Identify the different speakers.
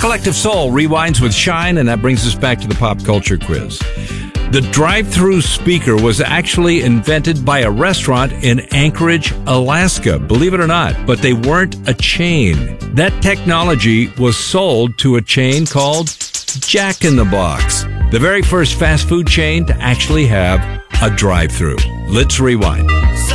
Speaker 1: Collective Soul rewinds with Shine, and that brings us back to the pop culture quiz. The drive-through speaker was actually invented by a restaurant in Anchorage, Alaska, believe it or not, but they weren't a chain. That technology was sold to a chain called Jack in the Box, the very first fast food chain to actually have a drive-through. Let's rewind.